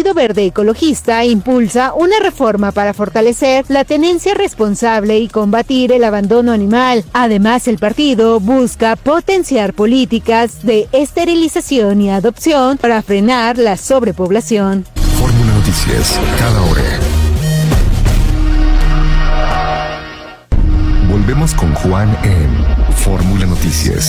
Partido Verde Ecologista impulsa una reforma para fortalecer la tenencia responsable y combatir el abandono animal. Además, el partido busca potenciar políticas de esterilización y adopción para frenar la sobrepoblación. Fórmula Noticias, cada hora. Volvemos con Juan en Fórmula Noticias.